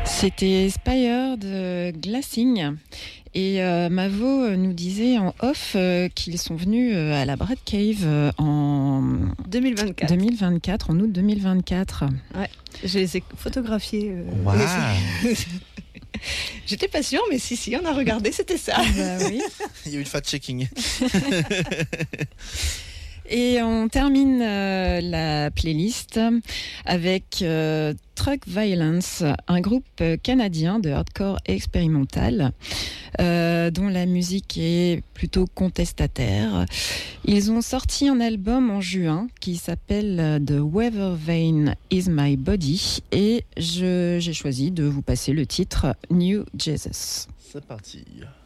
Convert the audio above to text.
C'était Spire de Glassing. Et Mavo nous disait en off qu'ils sont venus à la Brad Cave en 2024, en août 2024. Ouais, je les ai photographiés. Wow. J'étais pas sûre, mais si, on a regardé, c'était ça. Bah oui. Il y a eu le fact-checking. Et on termine la playlist avec Truck Violence, un groupe canadien de hardcore expérimental dont la musique est plutôt contestataire. Ils ont sorti un album en juin qui s'appelle The Weather Vane Is My Body et j'ai choisi de vous passer le titre New Jesus. C'est parti.